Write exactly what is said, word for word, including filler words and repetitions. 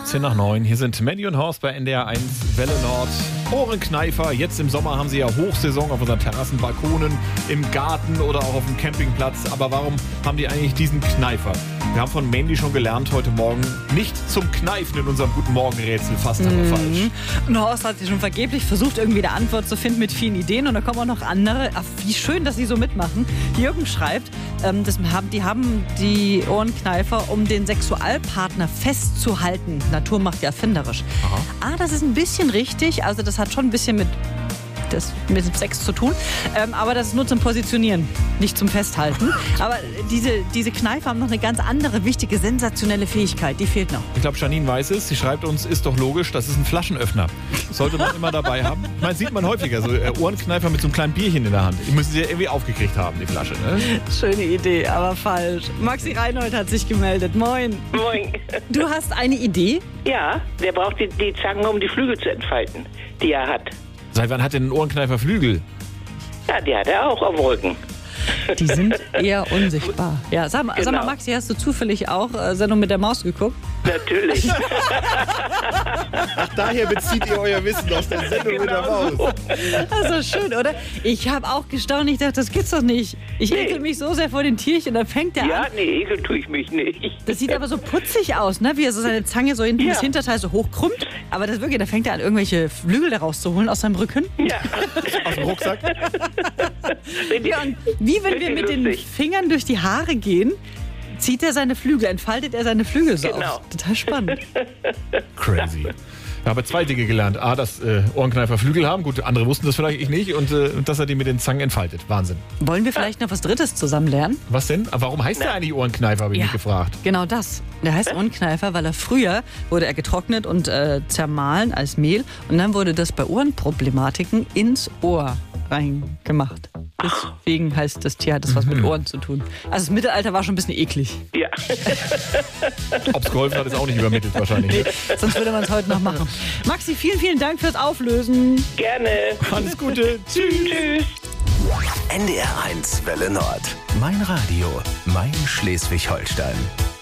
fünfzehn nach neun. Hier sind Mandy und Horst bei N D R eins Welle Nord. Ohrenkneifer. Jetzt im Sommer haben sie ja Hochsaison auf unseren Terrassen, Balkonen, im Garten oder auch auf dem Campingplatz. Aber warum haben die eigentlich diesen Kneifer? Wir haben von Mandy schon gelernt heute Morgen, nicht zum Kneifen in unserem Guten Morgen-Rätsel. Fast aber Mhm. falsch. Und Horst hat sich schon vergeblich versucht, irgendwie eine Antwort zu finden mit vielen Ideen. Und da kommen auch noch andere. Ach, wie schön, dass sie so mitmachen. Jürgen schreibt, ähm, das haben, die haben die Ohrenkneifer, um den Sexualpartner festzuhalten. Natur macht ja erfinderisch. Aha. Ah, das ist ein bisschen richtig. Also das hat schon ein bisschen mit, das, mit dem Sex zu tun. Ähm, aber das ist nur zum Positionieren, nicht zum Festhalten. Aber diese, diese Kneifer haben noch eine ganz andere, wichtige, sensationelle Fähigkeit. Die fehlt noch. Ich glaube, Janine weiß es. Sie schreibt uns, ist doch logisch, das ist ein Flaschenöffner. Sollte man immer dabei haben. Ich meine, sieht man häufiger, so äh, Ohrenkneifer mit so einem kleinen Bierchen in der Hand. Die müssen sie ja irgendwie aufgekriegt haben, die Flasche, ne? Schöne Idee, aber falsch. Maxi Reinhold hat sich gemeldet. Moin. Moin. Du hast eine Idee? Ja, der braucht die, die Zange, um die Flügel zu entfalten, die er hat. Seit wann hat denn ein Ohrenkneifer Flügel? Ja, die hat er auch auf dem Rücken. Die sind eher unsichtbar. Ja, sag, mal- sag mal, Genau. Maxi, hast du zufällig auch äh, Sendung mit der Maus geguckt? Natürlich. Ach, daher bezieht ihr euer Wissen aus der Sendung mit der Genau Maus. Das ist schön, oder? Ich habe auch gestaunt. Ich dachte, das gibt's doch nicht. Ich Nee. ekel mich so sehr vor den Tierchen. Dann fängt der Ja, an. nee, ekel tue ich mich nicht. Das sieht aber so putzig aus, ne? Wie er so seine Zange so hinten Ja. das Hinterteil so hochkrümmt. Aber das wirklich, da fängt er an, irgendwelche Flügel da rauszuholen aus seinem Rücken. Ja, Aus dem Rucksack. richtig. Ja, und wie wenn wir Richtig mit den lustig. Fingern durch die Haare gehen, zieht er seine Flügel, entfaltet er seine Flügel so Genau. auf. Total spannend. Crazy. Ich habe zwei Dinge gelernt. A, dass äh, Ohrenkneifer Flügel haben. Gut, andere wussten das vielleicht, ich nicht. Und äh, dass er die mit den Zangen entfaltet. Wahnsinn. Wollen wir vielleicht noch was Drittes zusammen lernen? Was denn? Aber warum heißt der eigentlich Ohrenkneifer, habe ich mich gefragt. Genau das. Der heißt Ohrenkneifer, weil er früher wurde er getrocknet und äh, zermahlen als Mehl. Und dann wurde das bei Ohrenproblematiken ins Ohr reingemacht. Deswegen heißt das Tier, hat das was mit Ohren zu tun. Also das Mittelalter war schon ein bisschen eklig. Ja. Ob es geholfen hat, ist auch nicht übermittelt wahrscheinlich. Nee, sonst würde man es heute noch machen. Maxi, vielen, vielen Dank fürs Auflösen. Gerne. Alles Gute. Tschüss. Tschüss. N D R eins Welle Nord. Mein Radio, mein Schleswig-Holstein.